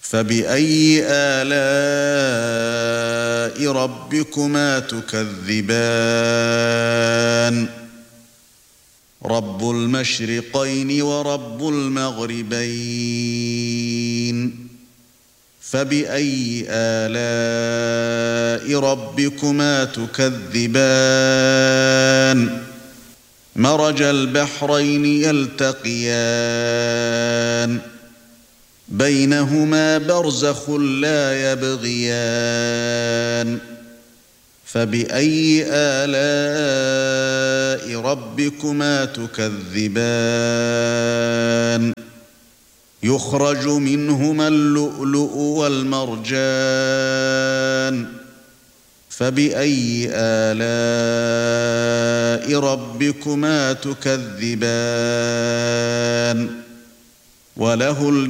فَبِأَيِّ آلَاءِ رَبِّكُمَا تُكَذِّبَانِ رَبُّ الْمَشْرِقَيْنِ وَرَبُّ الْمَغْرِبَيْنِ فَبِأَيِّ آلَاءِ رَبِّكُمَا تُكَذِّبَانِ مَرَجَ الْبَحْرَيْنِ يَلْتَقِيَانِ بَيْنَهُمَا بَرْزَخٌ لَّا يَبْغِيَانِ فَبِأَيِّ آلَاءِ رَبِّكُمَا تُكَذِّبَانِ يُخْرَجُ مِنْهُمَا اللُّؤْلُؤُ وَالْمَرْجَانُ فَبِأَيِّ آلَاءِ رَبِّكُمَا تُكَذِّبَانِ وَلَهُ